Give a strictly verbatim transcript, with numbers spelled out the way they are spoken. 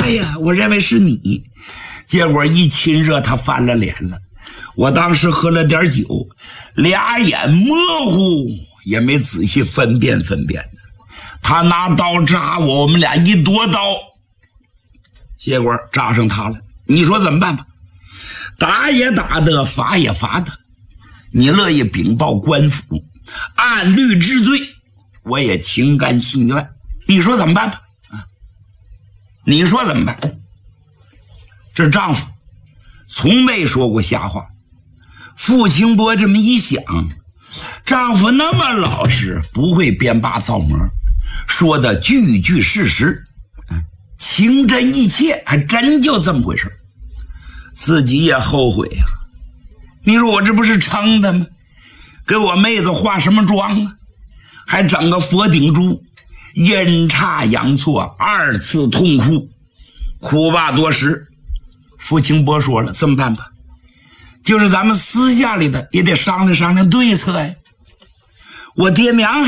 妈呀，我认为是你。结果一亲热，他翻了脸了。我当时喝了点酒，俩眼模糊，也没仔细分辨分辨的。他拿刀扎我，我们俩一夺刀，结果扎上他了。你说怎么办吧？打也打的，罚也罚的。你乐意禀报官府，按律治罪，我也情甘心愿。你说怎么办吧？啊，你说怎么办？这丈夫从没说过瞎话。傅清波这么一想，丈夫那么老实，不会编八造模，说的句句事实，情真意切，还真就这么回事。自己也后悔呀、啊。你说我这不是撑的吗？给我妹子化什么妆啊？还整个佛顶珠，阴差阳错，二次痛哭，哭罢多时。傅清波说了，这么办吧，就是咱们私下里的也得商量商量对策呀。我爹娘